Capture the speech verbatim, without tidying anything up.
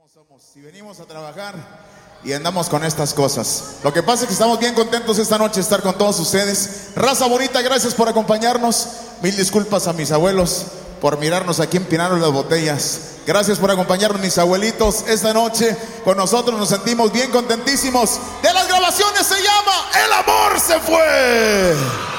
somos, si venimos a trabajar y andamos con estas cosas. Lo que pasa es que estamos bien contentos esta noche de estar con todos ustedes. Raza bonita, gracias por acompañarnos. Mil disculpas a mis abuelos por mirarnos aquí empinando las botellas. Gracias por acompañarnos, mis abuelitos, esta noche con nosotros. Nos sentimos bien contentísimos. De las grabaciones se llama El amor se fue.